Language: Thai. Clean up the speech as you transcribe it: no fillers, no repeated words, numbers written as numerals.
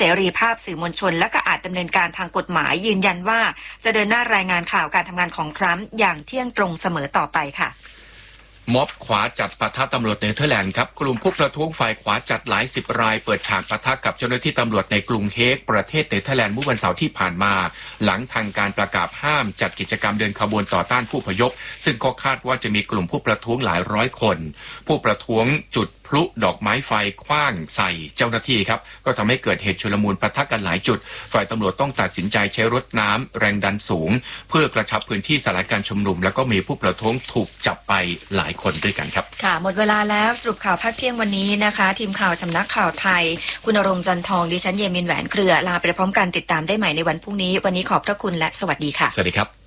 รีภาพสื่อมวลชนและก็อาจดำเนินการทางกฎหมายยืนยันว่าจะเดินหน้ารายงานข่าวการทำงานของทรัมป์อย่างเที่ยงตรงเสมอต่อไปค่ะม็อบขวาจัดปะทะตำรวจเนเธอร์แลนด์ครับกลุ่มผู้ประท้วงฝ่ายขวาจัดหลายสิบรายเปิดฉากปะทะกับเจ้าหน้าที่ตำรวจในกรุงเฮกประเทศเนเธอร์แลนด์เมื่อวันเสาร์ที่ผ่านมาหลังทางการประกาศห้ามจัดกิจกรรมเดินขบวนต่อต้านผู้อพยพซึ่งก็คาดว่าจะมีกลุ่มผู้ประท้วงหลายร้อยคนผู้ประท้วงจุดพลุดอกไม้ไฟขว้างใส่เจ้าหน้าที่ครับก็ทำให้เกิดเหตุชุลมุนปะทะกันหลายจุดฝ่ายตำรวจต้องตัดสินใจใช้รถน้ำแรงดันสูงเพื่อกระชับพื้นที่สลายการชุมนุมแล้วก็มีผู้ประท้วงถูกจับไปหลายคนด้วยกันครับค่ะหมดเวลาแล้วสรุปข่าวภาคเที่ยงวันนี้นะคะทีมข่าวสำนักข่าวไทยคุณณรงค์จันทองดิฉันเยมินแหวนเครือลาไปพร้อมกันติดตามได้ใหม่ในวันพรุ่งนี้วันนี้ขอบพระคุณและสวัสดีค่ะสวัสดีครับ